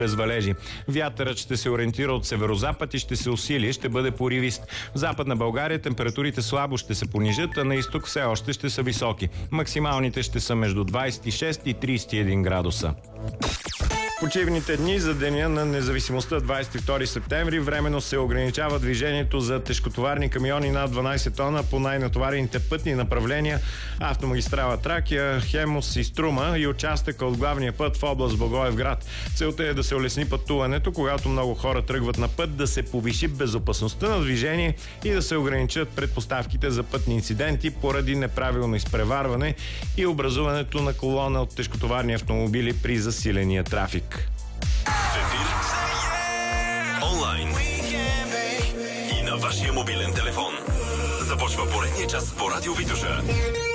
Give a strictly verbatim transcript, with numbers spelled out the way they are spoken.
без валежи. Вятърът ще се ориентира от северозапад и ще се усили, ще бъде поривист. В Западна България температурите слабо ще се понижат, а на изток все още ще са високи. Максималните ще са между двадесет и шест и тридесет и един градуса. Почивните дни за Деня на независимостта двадесет и втори септември временно се ограничава движението за тежкотоварни камиони над дванадесет тона по най-натоварените пътни направления: автомагистрала Тракия, Хемус и Струма и участъка от главния път в област Благоевград. Целта е да се улесни пътуването, когато много хора тръгват на път, да се повиши безопасността на движение и да се ограничат предпоставките за пътни инциденти поради неправилно изпреварване и образуването на колона от тежкотоварни автомобили при засиления трафик. В ефир, онлайн и на вашия мобилен телефон. Започва поредния час по Радио Витоша.